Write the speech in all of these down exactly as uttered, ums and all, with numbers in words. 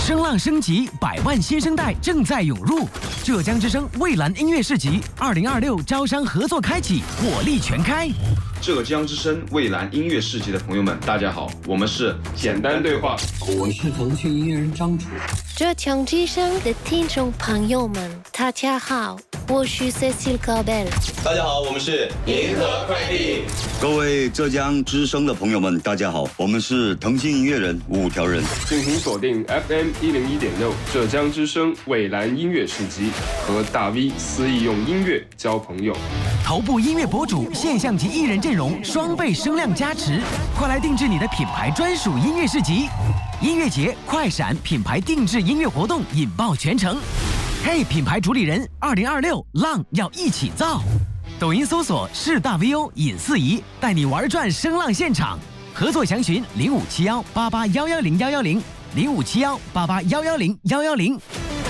声浪升级，百万新生代正在涌入。浙江之声蔚蓝音乐市集二零二六招商合作开启，火力全开。 浙江之声蔚蓝音乐市集的朋友们，大家好，我们是简单对话， 我是腾讯音乐人张楚。 浙江之声的听众朋友们，大家好，我是 Cecile Caubel。 大家好，我们是银河快递。 各位浙江之声的朋友们，大家好，我们是腾讯音乐人五条人。 敬请锁定 F M 一零一点六浙江之声蔚蓝音乐市集，和大 V 肆意用音乐交朋友。 头部音乐博主、现象级艺人阵容双倍声量加持，快来定制你的品牌专属音乐市集。音乐节快闪品牌定制音乐活动引爆全城。嘿，品牌主理人，二零二六浪要一起造。抖音搜索是大 V O 尹四仪，带你玩转声浪现场。合作详询零五七幺八八幺幺零幺幺零零五七幺八八幺幺零幺幺零。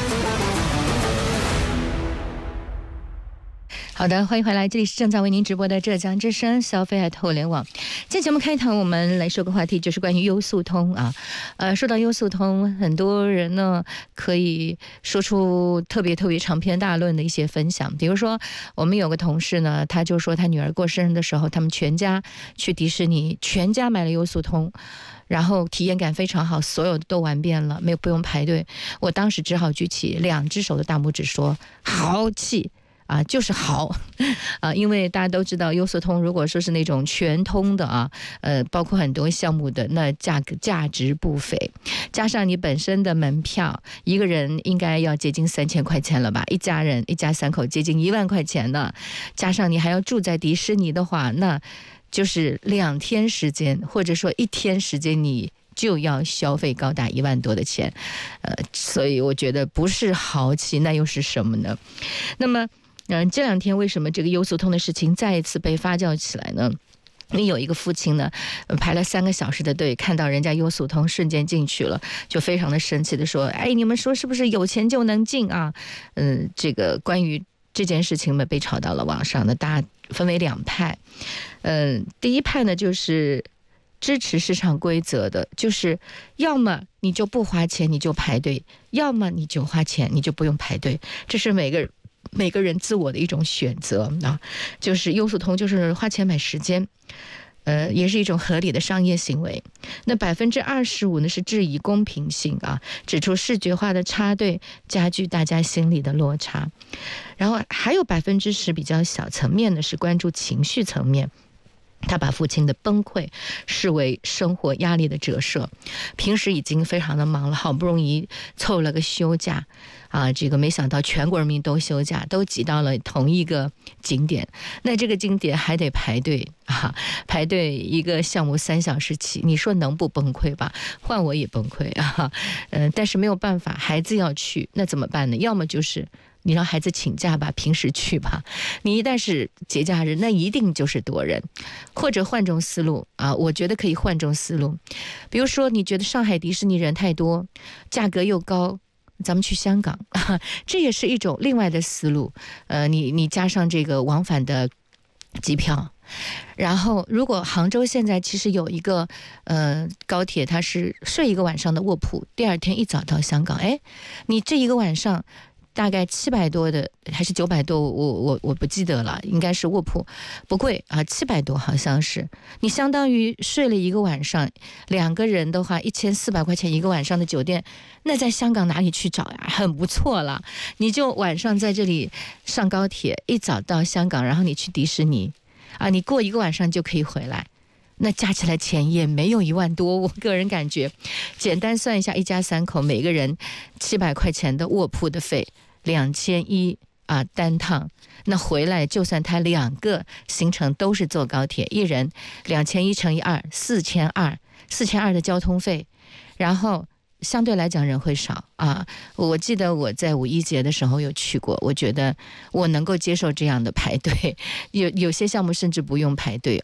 好的，欢迎回来，这里是正在为您直播的浙江之声消费爱互联网。今天节目开头，我们来说个话题，就是关于优速通啊。呃，说到优速通，很多人呢可以说出特别特别长篇大论的一些分享。比如说，我们有个同事呢，他就说他女儿过生日的时候，他们全家去迪士尼，全家买了优速通。然后体验感非常好，所有都玩遍了，没有不用排队。我当时只好举起两只手的大拇指说豪气啊，就是好啊，因为大家都知道优速通如果说是那种全通的啊，呃，包括很多项目的，那价格价值不菲，加上你本身的门票，一个人应该要接近三千块钱了吧，一家人一家三口接近一万块钱呢，加上你还要住在迪士尼的话，那就是两天时间，或者说一天时间你就要消费高达一万多的钱，呃，所以我觉得不是豪气，那又是什么呢？那么嗯、呃，这两天为什么这个优速通的事情再一次被发酵起来呢？因为有一个父亲呢，排了三个小时的队，看到人家优速通瞬间进去了，就非常的生气的说：“哎，你们说是不是有钱就能进啊？”嗯、呃，这个关于这件事情呢，被炒到了网上呢，大家分为两派。嗯、呃，第一派呢就是支持市场规则的，就是要么你就不花钱你就排队，要么你就花钱你就不用排队，这是每个人。每个人自我的一种选择啊，就是优速通就是花钱买时间，呃，也是一种合理的商业行为。那百分之二十五呢是质疑公平性啊，指出视觉化的插队加剧大家心理的落差。然后还有百分之十比较小层面的是关注情绪层面。他把父亲的崩溃视为生活压力的折射，平时已经非常的忙了，好不容易凑了个休假啊，这个没想到全国人民都休假，都挤到了同一个景点，那这个景点还得排队啊，排队一个项目三小时起，你说能不崩溃吧？换我也崩溃啊，嗯、呃，但是没有办法，孩子要去，那怎么办呢？要么就是你让孩子请假吧，平时去吧。你一旦是节假日，那一定就是多人。或者换种思路啊，我觉得可以换种思路。比如说，你觉得上海迪士尼人太多，价格又高，咱们去香港，啊、这也是一种另外的思路。呃，你你加上这个往返的机票。然后，如果杭州现在其实有一个呃高铁，它是睡一个晚上的卧铺，第二天一早到香港。哎，你这一个晚上。大概七百多的还是九百多，我我我不记得了，应该是卧铺，不贵啊，七百多好像是。你相当于睡了一个晚上，两个人的话一千四百块钱一个晚上的酒店，那在香港哪里去找呀？很不错了。你就晚上在这里上高铁，一早到香港，然后你去迪士尼，啊，你过一个晚上就可以回来。那加起来钱也没有一万多，我个人感觉，简单算一下，一家三口每个人七百块钱的卧铺的费。两千一啊，单趟，那回来就算他两个行程都是坐高铁，一人两千一乘以二，四千二，四千二的交通费，然后相对来讲人会少啊。我记得我在五一节的时候有去过，我觉得我能够接受这样的排队，有有些项目甚至不用排队